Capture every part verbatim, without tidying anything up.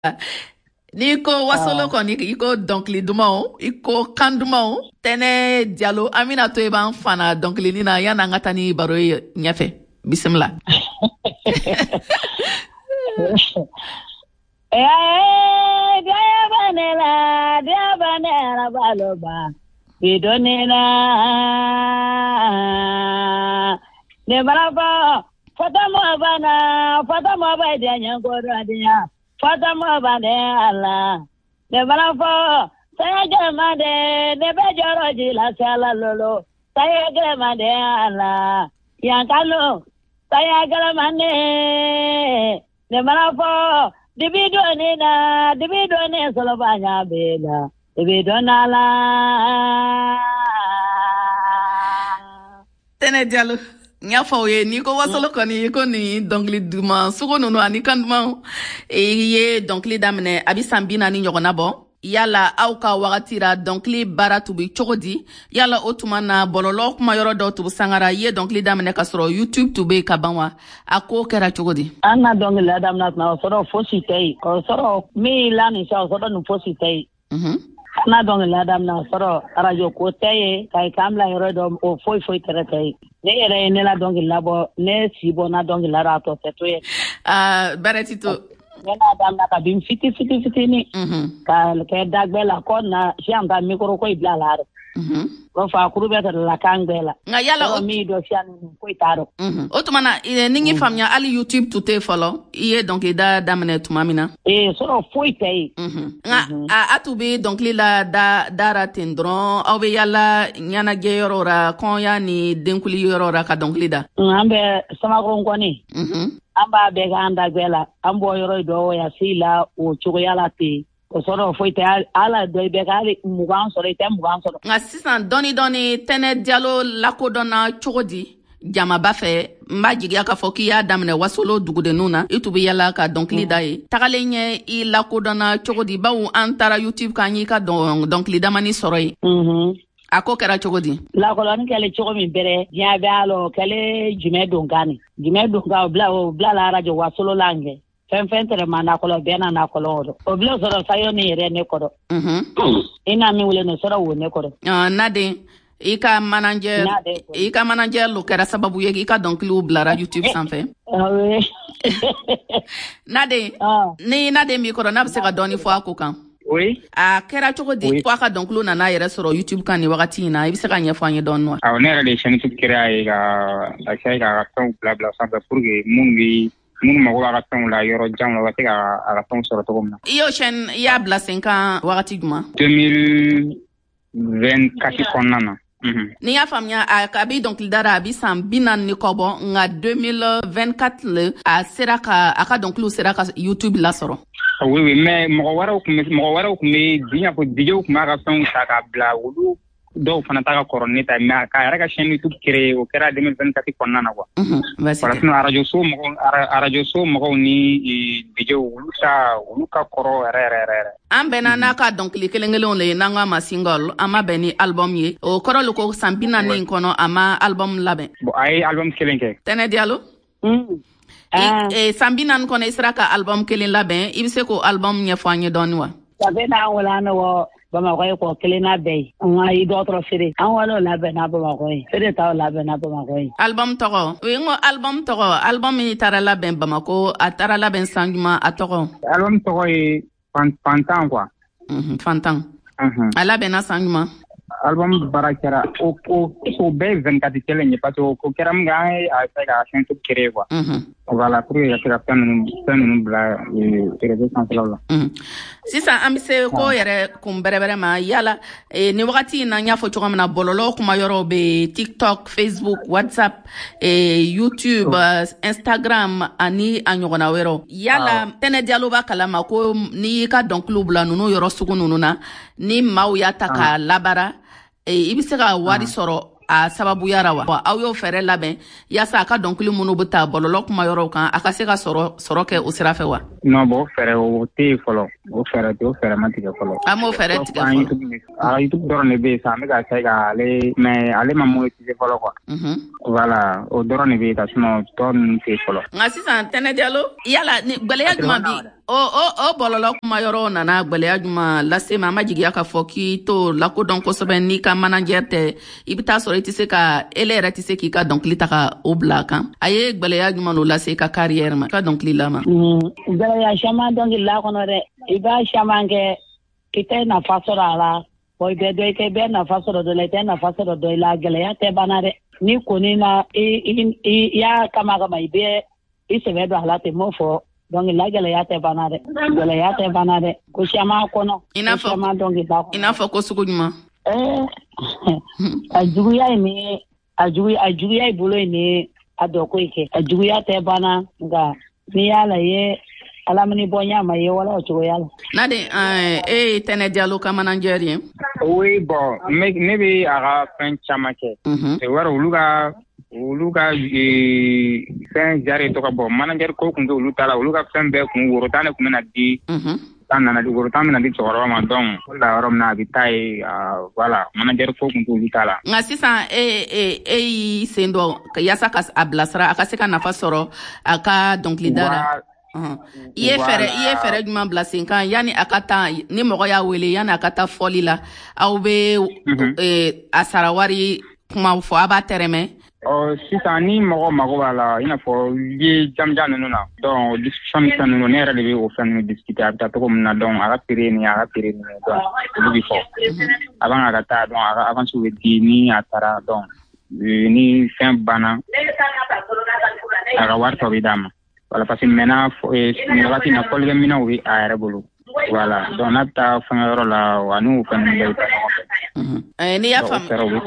Ni ko wasolo koni iko donkli dumao iko kandumao Tene Diallo Amina to ban fana donkli ni na yana ngata ni baro nyafe bismillah. Eh dia banela dia banela baloba bidonena ne balaba fatama bana fatama ba dia nyangoro dia fatama bana ala ne balaba saya gemade ne bejoro jila sala lolo saya gemade ala yang kalau saya gemane ne balaba Dibidone na dibidone solo banya bela dibidona la Tene Diallo nya fawe ni ko wasolo koni ko ni dongli duma sugo nono ani kanduma e ye dongli damne abi sambina ni nyogona bo yala auka wagatira donkli bara tubi chogodi yala otumana bololo kuma yoro do tubu sangara ye donkli damne kasro YouTube tube kabanwa ako kera chogodi anna dongli damna na soro fosi tay ko soro mi lani sha soro no fosi tay mhm anna dongli damna soro radio ko tay kai kamla yoro do o foi foi tere tay ne ere ne la dongli labo ne sibo na dongli la rato teto ah baratito Nena damna ka bim fiti fiti fiti ni. Mhm. Ka ke dagbela ko na sianga mikro ko ibla laro. Mhm. Ko fa kurube ta la kangbela. Nga yala o mi do sian ko itaro. Mhm. Otumana ningi famnya ali YouTube tute follow. Iye donc da damne tumamina. Eh so foi tay. Mhm. Nga atubi donc lila da dara tendron awbe yala nyana geyorora konya ni denkuli yorora ka donc lida. Ambe sama ko ngoni. Mhm. Amba be ganda gbela ambo yoro do ya sila o chugo yala te o soro foi te ala do be gari mugan soro te mugan soro nga sisan doni doni Tene Diallo lakodona chogodi jama bafe mbajigi aka foki ya damne wasolo dugude nuna itubi yala ka donkli dai tagalenye I lakodona chogodi bawu antara YouTube kanyi ka don donkli damani soroi mhm ako kera chogodi la koloni kele chogo mi bere nya be alo kele jume dongani jume donga bla o bla la radio wasolo lange fen fen tere mana kolo bena na kolo o bla soro sayo ni re ne kodo mhm ina mi wule no soro wo ne kodo ah nade ika manager ika manager lo kera sababu ye ika donkli blara YouTube sanfe awe nade ni nade mi kodo na bse ka doni fo akokan Oui. A kera choko di kwa ka donklu na na yere soro YouTube kan ni wakati na ibise ka nyefo anye donwa. Ah on era de chaîne tout créer ga la chaîne ga ton bla bla ça pour que mungi mun ma wa ton la yoro jam la wati ga ga ton soro to gomna. Iyo chen ya bla cinquante wakati juma. deux mille vingt-quatre konana. Mhm. Ni ya famnya a kabi donc dara abi sam binan ni kobo nga deux mille vingt-quatre le a seraka aka donklu seraka YouTube la soro. Oui, oui, mais mon wara ou mon wara ou mais bien pour dire ou ma raison ça ka bla ou do fana ta ka corona ta ma ka ra ka chaîne YouTube créé au kera deux mille vingt-quatre ko nana quoi. Mhm. Vas-y. Parce que radio so mo radio so mo ni video ou ça ou ka koro re re re. An bena na ka donc li kelengelon le nanga ma single ama beni album ye o koro lo ko sambina ni kono ama album labe. Bo ay album kelenke. Tene Diallo? mhm Ah. E sambinan kono israka album kelen laben ibse ko album nyefanye donwa sabe na wala no wo bama ko ko kelena be nga I do tro fere an wala la be na bama ko fere ta la be na bama ko album togo we ngo album togo album ni tara laben bama ko atara laben sanguma atogo Album to est pantan quoi. mhm fantan Mhm. ala bena sanguma Album barakera o o o be vingt-quatre kelenye parce que ko keram ga ay sa ga chaîne tout créé quoi. mhm Voilà, pour y faire plein de plein de bla et réseaux sociaux là. mhm sisa ambise ko yere kum berebere ma yala e ni wakati na nyafo chogama bololo kuma yoro be TikTok, Facebook, WhatsApp, e YouTube, uh, Instagram ani anyogona wero yala oh. Tene Diallo ba kalama ko ni ka don club la nunu yoro sugu nunu na ni mau ya taka oh. labara e ibise ka wari oh. soro a sababu yara wa aw yo fere laben yasa ka donkili munu buta bololo kuma yoro kan aka se ka soro soro ke usira fe wa no bo fere o te folo o fere te o fere matike folo amo fere tike folo a YouTube dorone be sa me ga sai ga ale mais ale mamu te folo quoi mhm voilà o dorone be ta sino ton te folo ngasi san Tene Diallo yala ni gbele ya juma bi o o o bololo kuma yoro nana gbeleya juma lase ma majigiya ka fɔ k'i to lakodɔn kosɛbɛ ni ka manager tɛ i bɛ taa sɔrɔ i tɛ se ka ele yɛrɛ tɛ se k'i ka dɔnkili ta ka o bila kan a ye gbeleya juma lo lase ka carrière ma ka dɔnkili la ma gbeleya caman dɔnkili la kɔnɔ dɛ i b'a caman kɛ i tɛ nafa sɔrɔ a la wa i bɛ dɔ i kɛ i bɛ nafa sɔrɔ dɔ la i tɛ nafa sɔrɔ dɔ i la gɛlɛya tɛ banna dɛ ni kɔni na i i y'a kama kama i bɛ i sɛbɛ don a la ten m'o fɔ donc la gɛlɛya tɛ banna dɛ gɛlɛya tɛ banna dɛ ko caman kɔnɔ i n'a fɔ i n'a fɔ ko sugu jumɛn ɛɛ a juguya ye nin a juguya a juguya i bolo ye nin a dɔ ko kɛ a juguya tɛ banna nka n'i y'a la ye ala mini bɔ ɲa ma ye wala o cogoya la n'a de e ye Tɛnɛ Jalo ka manager ye oui bon ne bɛ a ka fɛn caman kɛ c'est vrai olu ka olu ka fɛn jari tɔgɔ bɔ manager ko kun tɛ olu ta la olu ka fɛn bɛɛ kun woro tan ne kun bɛna di tan nana di woro tan bɛna di cɛkɔrɔba ma donc o la yɔrɔ min na a bɛ taa ye voilà manager ko kun tɛ olu ta la nka sisan e e e y'i sen dɔ yaasa ka a bilasira a ka se ka nafa sɔrɔ a ka dɔnkilida la i ye fɛrɛ i ye fɛrɛ jumɛn bila sen kan yanni a ka taa ni mɔgɔ y'a wele yanni a ka taa fɔli la aw bɛ a sara wari kuma fɔ a b'a tɛrɛmɛ ɔ sisan ni mɔgɔ mago b'a la i n'a fɔ ye jamujan ninnu na donc discussion fɛn ninnu ne yɛrɛ de bɛ o fɛn ninnu discuter a bɛ taa cogo min na donc a ka prix ni a ka prix ni donc olu bɛ fɔ avant a ka taa donc a ka avance bɛ di ni a taara donc ni fɛn banna a ka wari tɔ bɛ d'a ma voilà parce que maintenant nin wagati na fɔlikɛ minɛnw bɛ a yɛrɛ bolo voilà donc n'a bɛ taa fɛngɛ yɔrɔ la wa n'u fɛn ninnu bɛɛ bɛ taa ɲɔgɔn fɛ n'i y'a faamu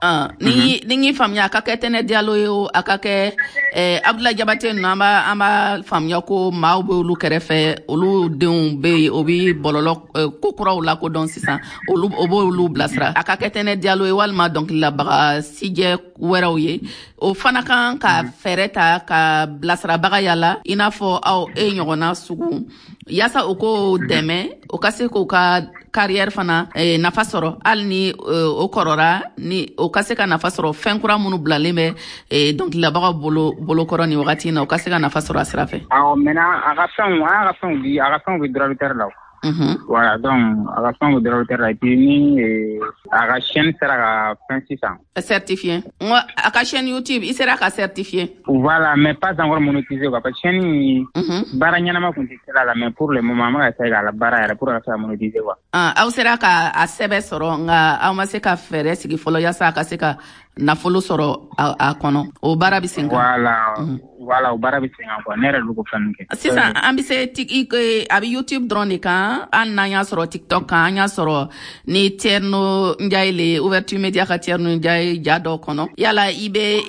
ni ni y'i faamuya a ka kɛ Tɛnɛ Jalo ye o a ka kɛ Abdulaye Jabate ninnu an b'a an b'a faamuya ko maaw bɛ olu kɛrɛfɛ olu denw bɛ yen o bɛ bɔlɔlɔ ko kuraw la ko dɔn sisan olu o b'olu bilasira a ka kɛ Tɛnɛ Jalo ye walima dɔnkililabaga sijɛ wɛrɛw ye o fana kan ka fɛɛrɛ ta ka bilasirabaga yala i n'a fɔ aw e ɲɔgɔnna sugu yaasa o ko dɛmɛ o ka se k'o ka carrière fana nafa sɔrɔ hali ni o kɔrɔra ni o ka se ka nafa sɔrɔ fɛn kura minnu bilalen bɛ dɔnkililabagaw bolo bolokɔrɔ ni wagati in na o ka se ka nafa sɔrɔ a sira fɛ. awɔ maintenant a ka fɛnw an y'a ka fɛnw di a ka fɛnw bɛ droit la. voilà donc a ka fɛnw bɛ droit la et puis ni a ka chaîne sera ka fɛn sisan. certifié n ko a ka chaîne YouTube i sera ka certifié. voilà mais pas encore monétisé quoi parce que chaîne baara ɲɛnama kun tɛ kɛla la mais pour le moment an bɛ ka essayer k'a la baara yɛrɛ pour ka se ka monétiser quoi. aw sera ka a sɛbɛn sɔrɔ nka aw ma se ka fɛɛrɛ sigi fɔlɔ yaasa a ka se ka nafolo sɔrɔ a kɔnɔ o baara bɛ sen kan. voilà voilà o baara bɛ sen kan quoi ne yɛrɛ de ko fɛn kɛ. sisan an bɛ se a bɛ YouTube dɔrɔn de kan an n'an y'a sɔrɔ TikTok kan an y'a sɔrɔ ni Thierno Ndiaye le Ouverture Media ka Thierno Ndiaye ja dɔ kɔnɔ yala i bɛ.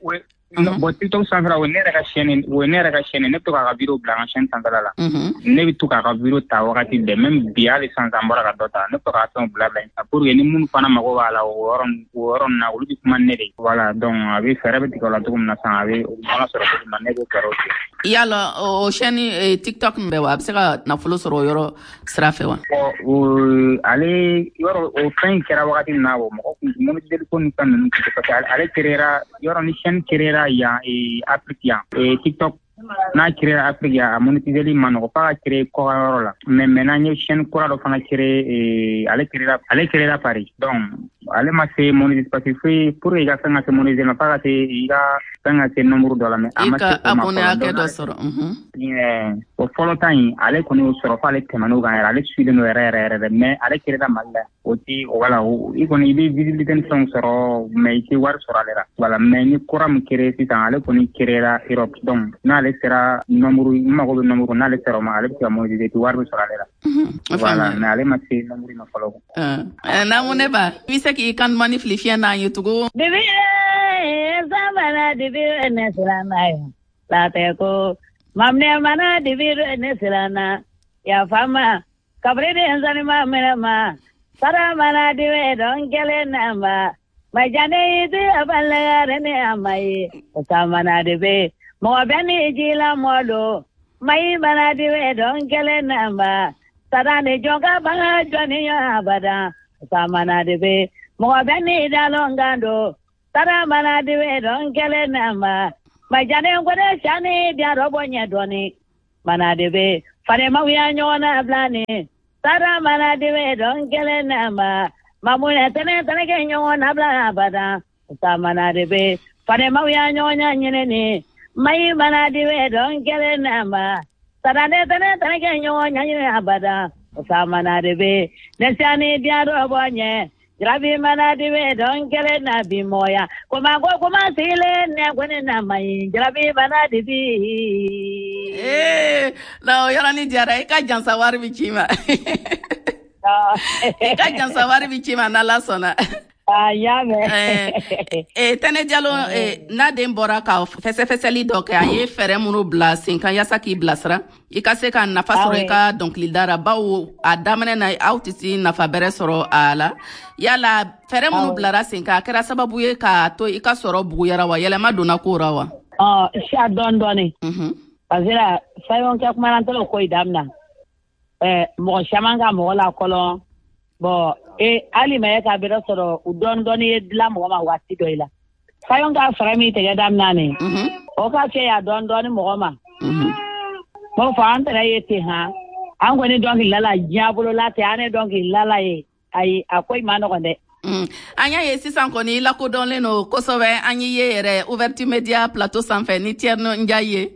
bon TikTok sanfɛla o ne yɛrɛ ka chaîne o ne yɛrɛ ka chaîne ne bɛ to k'a ka vidéo bila an ka chaîne sanfɛla la ne bɛ to k'a ka vidéo ta wagati bɛɛ même bi hali sisan an bɔra ka dɔ ta ne bɛ to k'a fɛnw bila bila yen pour que ni minnu fana mago b'a la o yɔrɔ o yɔrɔ ninnu na olu bɛ kuma ne de voilà donc a bɛ fɛɛrɛ bɛ tigɛ o la cogo min na sisan a bɛ mana sɔrɔ cogo min na ne b'o fɛɛrɛw tigɛ. yala o chaîne TikTok bɛɛ wa a bɛ se ka nafolo sɔrɔ o yɔrɔ sira fɛ wa. ɔ ale yɔrɔ o fɛn in kɛra wagati min na o mɔgɔ kun monétisation ko ni fɛn ninnu tɛ parce que ale créera yɔrɔ ni chaîne créera yan Afrique yan TikTok n'a créé Afrique yan a monétiseli ma nɔgɔ f'a ka créé kɔkanyɔrɔ la mais maintenant n ye chaîne kura dɔ fana créé ale créera ale créera Paris donc ale ma se monétiser parce que pour que i ka fɛn ka se monétiser ma f'a ka se i ka fɛn ka se nombre dɔ la mais a ma se o ma fɔlɔ. i ka abonné hakɛ dɔ sɔrɔ. o fɔlɔ ta in ale kɔni y'o sɔrɔ f'ale tɛmɛn'o kan yɛrɛ ale suilen don yɛrɛ yɛrɛ yɛrɛ mais ale créera Mali la o ti voilà i kɔni i bɛ visibilité ni fɛnw sɔrɔ mais i tɛ wari sɔrɔ ale la voilà mais ni kura min créé sisan ale kɔni créera Europe donc n'ale sera nombre n mago bɛ nombre n'ale sera o ma ale bɛ se ka monétiser ti wari bɛ sɔrɔ ale la. voilà mais ale ma se nombre ma fɔlɔ. n'amu ne ba i bɛ se k'i kan dumanni fili fiɲɛ n'an ye tugun. dibi zamana dibi ne siranna ye laatɛ ko mamne mana dibi ne siranna yafama kabiri de nzani ma minɛ ma sara mana dibi dɔn kelen na ma majane iti abalagare ne amaye osamana dibi mɔgɔ bɛ ni ji la mɔdo mayi mana dibi dɔn kelen na ma sara ni jɔn ka banga jɔni ya abada osamana dibi mɔgɔ bɛ ni dalon gando sara mana dibi dɔn kelen na ma majane ngode chani dia robo nye doni mana dibi Farema wiya nyona blane Sara mana diwe don kele nama Mamuna tene tene ke nyona bla bada Sa mana diwe Farema wiya nyonya nyene Mai mana diwe don kele nama Sara ne tene tene ke nyona nyene bada Sa mana diwe Nesani diaro bonye Grabi mana diwe don kele na bimoya Kuma go kuma sile ne kwene na mai Grabi mana dibi Eh la yara ni diara ika jansa wari bichima Ika jansa wari bichima na la sona Ah ya me eh eh Tene Diallo eh na den bora ka fese feseli do ka ye fere munu bla cinq yasa ki blasra ika se ka nafa soro ika donc lidara bawo adamane na autisi nafa bere soro ala yala fere munu blara cinq kera sababu ye ka to ika soro bugu yara wa yele ma dona ko rawa ah sha don doni mhm azira sayon ka kuma nan to ko idamna eh mo shamanga mo la kolon bo e ali me ka bere soro udon doni la mo ma wati do ila sayon ka frami te gadam nane mhm o ka che ya don doni mo ma mhm mo fa antere yete ha an ko ni don lala jabulo lati ane don lala e ai akoy mano konde mm anya ye sisan ko ni la ko don le no ko so be anyi ye yere ouverture media plateau sans fin ni tierno njaye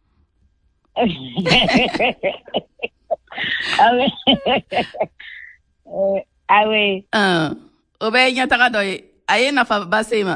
awe awe ah obe nya taka do aye na fa basema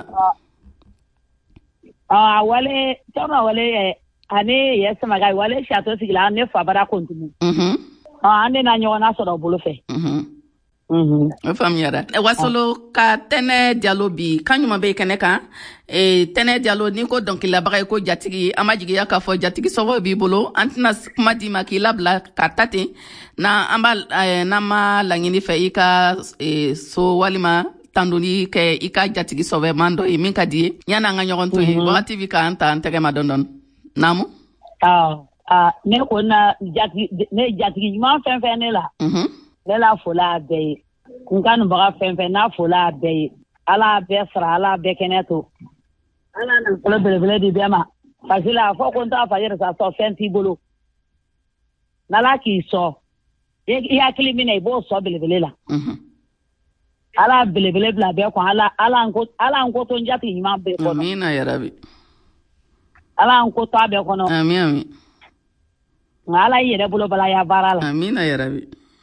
ah wale tama wale ane yesema ga wale shato sigila ne fa bara kontinu mhm ah ane na nyo na so do bulu fe mhm mhm o famiara e wasolo ka Tene Diallo bi kanyuma be kene kan e Tene Diallo ni ko donc la bagay ko jatigi amajigi ya ka fo jatigi so bi bolo antina kuma di makila bla ka tate na amba na ma langini fe ika e so walima tandoni ke ika jatigi so be mando e min kadi yana nga nyogon to wakati bi ka anta antege madondon namu ah ah ne ko na jatigi ne jatigi ma fen fen ne la mhm ne la fola be kunkan baga fen fen na fola be ala be sra ala be keneto ala na fola bele bele di be ma fasila fo ko ta fa yere sa so fen ti bolo na la ki so e ya kilimine bo so bele bele la mhm ala bele bele bla be ko ala ala ko ala ko to njati ma be ko amina ya rabbi ala ko ta be ko no amin amin ala yere bolo bala ya barala amina ya rabbi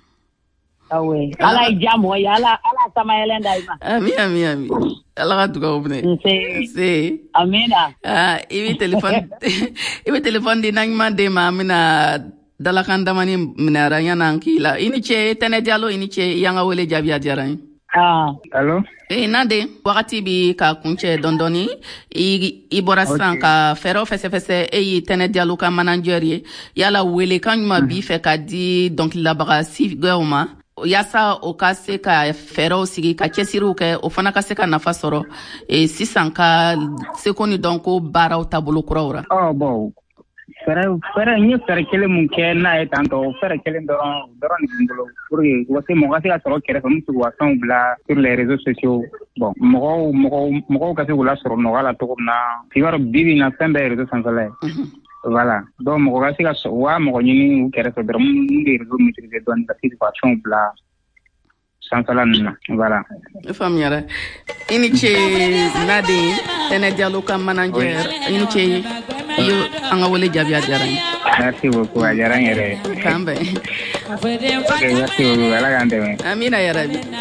awe ala jamo ya ala ala sama yelenda ima amin amin amin ala ka dugaw bne se se amina ah ibi telephone ibi telephone di nangma de ma amina dala kan damani minara yana kila ini che Tene Diallo ini che yanga wele jabi adiaran ah allo e nade wakati bi ka kunche dondoni i i borasan ka fero fese fese e Tene Diallo ka manager yala wele kanuma bi fe ka di donc la baga si goma yasa o ka se ka fero sigi ka cesiru ke o fana ka se ka nafa soro e sisan ka se koni donc bara o tabulu kurawra oh bon fere fere ni fere kele mun ke na e tanto fere kele doron doron ni ngolo pour que wasi mo kasi ka soro kere ko musu wa son bla sur les réseaux sociaux bon mo mo mo ka se wala soro no wala to na fiwaro bibi na sembe réseaux sociaux voilà donc mo ka se ka wa mo ni kere so doron ni réseaux maîtriser don la situation bla sans cela voilà famiara ini che nade Tene Diallo ka manager ini che yo anga wole jabi adiaran merci beaucoup adiaran yere kambe okay merci beaucoup ala gande amina ya rabbi